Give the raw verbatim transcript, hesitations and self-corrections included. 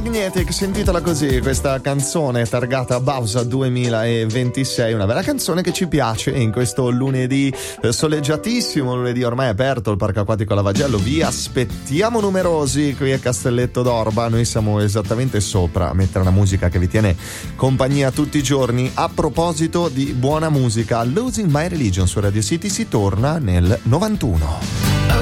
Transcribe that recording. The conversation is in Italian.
Magnetic, si intitola così questa canzone targata Bausa duemilaventisei, una bella canzone che ci piace in questo lunedì soleggiatissimo, lunedì ormai aperto il Parco Acquatico Lavagello. Vi aspettiamo numerosi qui a Castelletto d'Orba, noi siamo esattamente sopra a mettere una musica che vi tiene compagnia tutti i giorni. A proposito di buona musica, Losing My Religion su Radio City si torna nel novantuno.